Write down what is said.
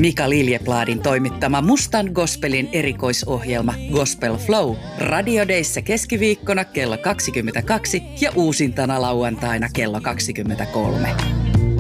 Mika Liljepladin toimittama Mustan Gospelin erikoisohjelma Gospel Flow Radio Dayssä keskiviikkona kello 22 ja uusintana lauantaina kello 23.